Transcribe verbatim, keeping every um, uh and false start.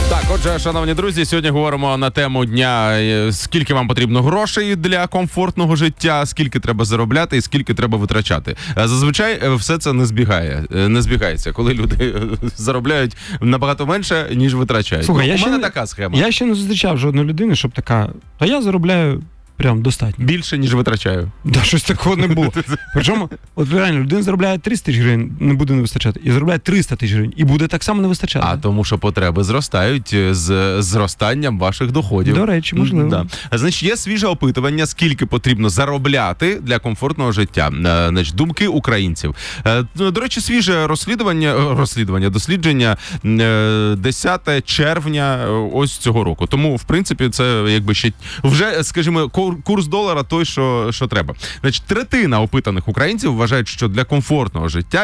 Так, отже, шановні друзі, сьогодні говоримо на тему дня, скільки вам потрібно грошей для комфортного життя, скільки треба заробляти і скільки треба витрачати. Зазвичай все це не збігає, не збігається, коли люди заробляють набагато менше, ніж витрачають. Слухай, ну, я у мене не, така схема. Я ще не зустрічав жодної людини, щоб така, та я заробляю прям достатньо. Більше, ніж витрачаю. Да, щось такого не було. Причому, от реально, людина заробляє триста тисяч гривень, не буде не вистачати, і заробляє триста тисяч гривень, і буде так само не вистачати. А тому, що потреби зростають з зростанням ваших доходів. До речі, можливо. Да. Значить, є свіже опитування, скільки потрібно заробляти для комфортного життя. Значить, думки українців. До речі, свіже розслідування, розслідування, дослідження десяте червня ось цього року. Тому, в принципі, це якби ще вже, скажімо, курс долара той, що, що треба. Значить, третина опитаних українців вважають, що для комфортного життя